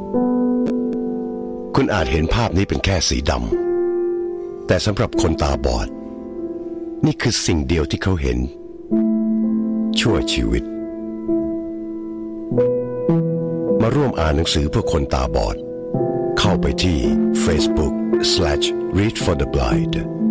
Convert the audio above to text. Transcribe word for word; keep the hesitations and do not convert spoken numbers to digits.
คุณอาจเห็นภาพนี้เป็นแค่สีดำแต่สำหรับคนตาบอดนี่คือสิ่งเดียวที่เขาเห็นชั่วชีวิตมาร่วมอ่านหนังสือเพื่อคนตาบอดเข้าไปที่ facebook slash read for the blind